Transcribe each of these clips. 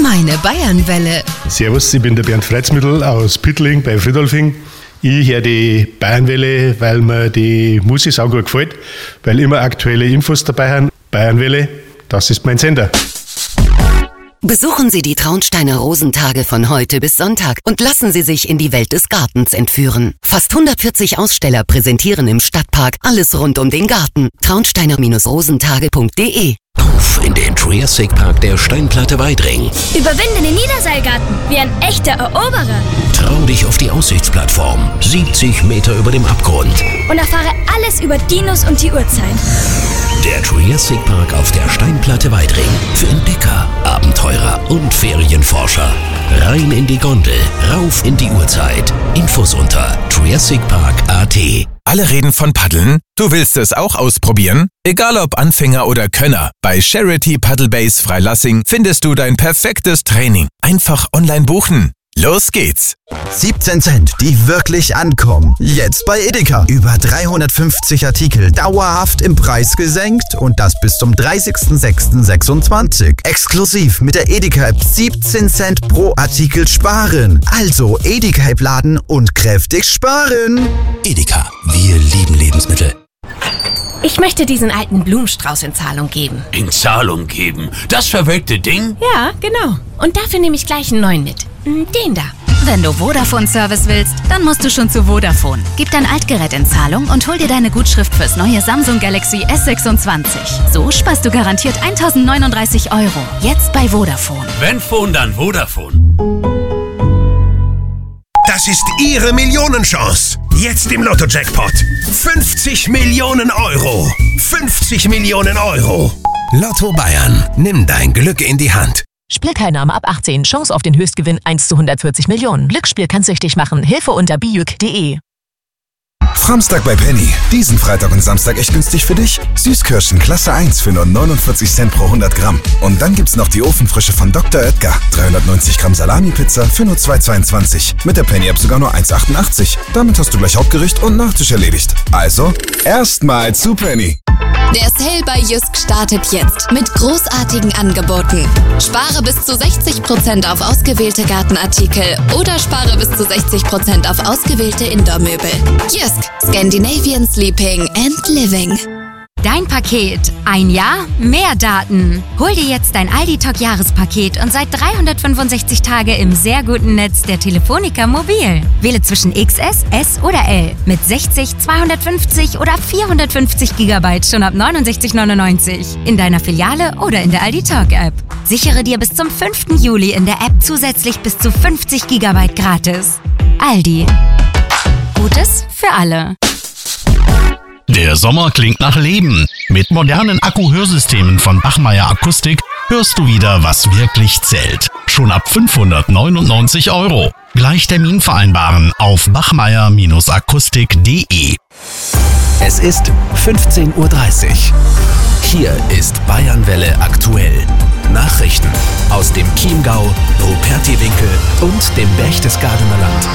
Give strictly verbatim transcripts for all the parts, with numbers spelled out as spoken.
Meine Bayernwelle. Servus, ich bin der Bernd Freizmittel aus Pittling bei Friedolfing. Ich höre die Bayernwelle, weil mir die Musik sau gut gefällt, weil immer aktuelle Infos dabei haben. Bayernwelle, das ist mein Sender. Besuchen Sie die Traunsteiner Rosentage von heute bis Sonntag und lassen Sie sich in die Welt des Gartens entführen. Fast hundertvierzig Aussteller präsentieren im Stadtpark alles rund um den Garten. traunsteiner rosentage punkt de. Auf in den Triassic Park der Steinplatte Weidring. Überwinde den Niederseilgarten wie ein echter Eroberer. Trau dich auf die Aussichtsplattform, siebzig Meter über dem Abgrund. Und erfahre alles über Dinos und die Urzeit. Der Triassic Park auf der Steinplatte Weidring. Für Entdecker, Abenteurer und Ferienforscher. Rein in die Gondel, rauf in die Urzeit. Infos unter triassic park punkt a t. Alle reden von Paddeln? Du willst es auch ausprobieren? Egal ob Anfänger oder Könner, bei Charity Paddle Base Freilassing findest du dein perfektes Training. Einfach online buchen. Los geht's! siebzehn Cent, die wirklich ankommen. Jetzt bei Edeka. Über dreihundertfünfzig Artikel dauerhaft im Preis gesenkt und das bis zum dreißigsten sechsten sechsundzwanzig. Exklusiv mit der Edeka-App siebzehn Cent pro Artikel sparen. Also Edeka-App laden und kräftig sparen. Edeka, wir lieben Lebensmittel. Ich möchte diesen alten Blumenstrauß in Zahlung geben. In Zahlung geben? Das verwelkte Ding? Ja, genau. Und dafür nehme ich gleich einen neuen mit. Den da. Wenn du Vodafone-Service willst, dann musst du schon zu Vodafone. Gib dein Altgerät in Zahlung und hol dir deine Gutschrift fürs neue Samsung Galaxy S sechsundzwanzig. So sparst du garantiert eintausendneununddreißig Euro. Jetzt bei Vodafone. Wenn Phone, dann Vodafone. Das ist Ihre Millionenchance. Jetzt im Lotto-Jackpot. fünfzig Millionen Euro. fünfzig Millionen Euro. Lotto Bayern. Nimm dein Glück in die Hand. Spielteilnahme ab achtzehn. Chance auf den Höchstgewinn eins zu hundertvierzig Millionen. Glücksspiel kann süchtig machen. Hilfe unter bijuk punkt de. Samstag bei Penny. Diesen Freitag und Samstag echt günstig für dich. Süßkirschen Klasse eins für nur neunundvierzig Cent pro hundert Gramm. Und dann gibt's noch die Ofenfrische von Doktor Oetker. dreihundertneunzig Gramm Salami-Pizza für nur zwei zweiundzwanzig. Mit der Penny-App sogar nur eins achtundachtzig. Damit hast du gleich Hauptgericht und Nachtisch erledigt. Also, erstmal zu Penny. Der Sale bei Jysk startet jetzt mit großartigen Angeboten. Spare bis zu sechzig Prozent auf ausgewählte Gartenartikel oder spare bis zu sechzig Prozent auf ausgewählte Indoor-Möbel. Jysk, Scandinavian Sleeping and Living. Dein Paket. Ein Jahr, mehr Daten. Hol dir jetzt dein Aldi-Talk-Jahrespaket und seit dreihundertfünfundsechzig Tage im sehr guten Netz der Telefonica Mobil. Wähle zwischen X S, S oder L mit sechzig, zweihundertfünfzig oder vierhundertfünfzig Gigabyte schon ab neunundsechzig neunundneunzig in deiner Filiale oder in der Aldi-Talk-App. Sichere dir bis zum fünften Juli in der App zusätzlich bis zu fünfzig Gigabyte gratis. Aldi. Gutes für alle. Der Sommer klingt nach Leben. Mit modernen Akku-Hörsystemen von Bachmeier Akustik hörst du wieder, was wirklich zählt. Schon ab fünfhundertneunundneunzig Euro. Gleich Termin vereinbaren auf bachmeier akustik punkt de. Es ist fünfzehn Uhr dreißig. Hier ist Bayernwelle aktuell. Nachrichten aus dem Chiemgau, Rupertiwinkel und dem Berchtesgadener Land.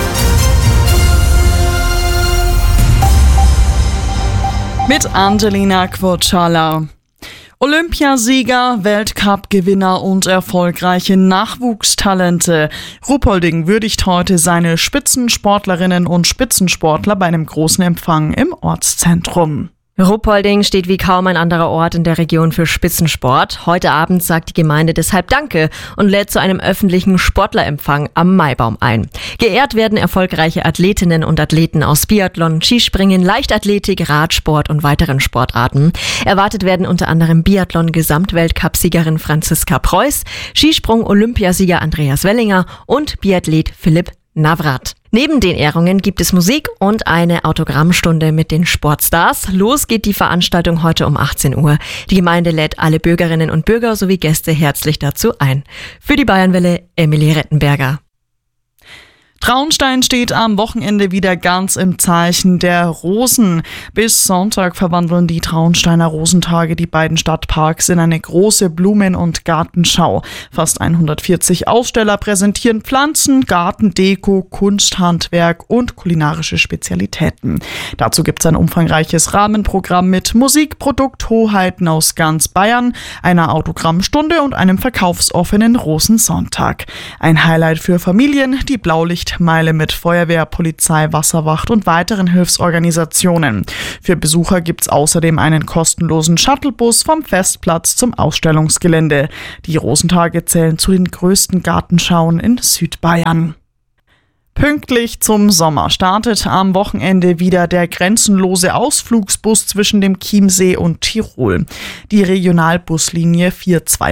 Mit Angelina Quocala. Olympiasieger, Weltcup-Gewinner und erfolgreiche Nachwuchstalente. Ruhpolding würdigt heute seine Spitzensportlerinnen und Spitzensportler bei einem großen Empfang im Ortszentrum. Ruhpolding steht wie kaum ein anderer Ort in der Region für Spitzensport. Heute Abend sagt die Gemeinde deshalb Danke und lädt zu einem öffentlichen Sportlerempfang am Maibaum ein. Geehrt werden erfolgreiche Athletinnen und Athleten aus Biathlon, Skispringen, Leichtathletik, Radsport und weiteren Sportarten. Erwartet werden unter anderem Biathlon-Gesamtweltcup-Siegerin Franziska Preuß, Skisprung-Olympiasieger Andreas Wellinger und Biathlet Philipp Navrat. Neben den Ehrungen gibt es Musik und eine Autogrammstunde mit den Sportstars. Los geht die Veranstaltung heute um achtzehn Uhr. Die Gemeinde lädt alle Bürgerinnen und Bürger sowie Gäste herzlich dazu ein. Für die Bayernwelle Emilie Rettenberger. Traunstein steht am Wochenende wieder ganz im Zeichen der Rosen. Bis Sonntag verwandeln die Traunsteiner Rosentage die beiden Stadtparks in eine große Blumen- und Gartenschau. Fast hundertvierzig Aussteller präsentieren Pflanzen, Gartendeko, Kunsthandwerk und kulinarische Spezialitäten. Dazu gibt es ein umfangreiches Rahmenprogramm mit Musikprodukthoheiten aus ganz Bayern, einer Autogrammstunde und einem verkaufsoffenen Rosensonntag. Ein Highlight für Familien, die Blaulicht Meile mit Feuerwehr, Polizei, Wasserwacht und weiteren Hilfsorganisationen. Für Besucher gibt's außerdem einen kostenlosen Shuttlebus vom Festplatz zum Ausstellungsgelände. Die Rosentage zählen zu den größten Gartenschauen in Südbayern. Pünktlich zum Sommer startet am Wochenende wieder der grenzenlose Ausflugsbus zwischen dem Chiemsee und Tirol. Die Regionalbuslinie vier zwei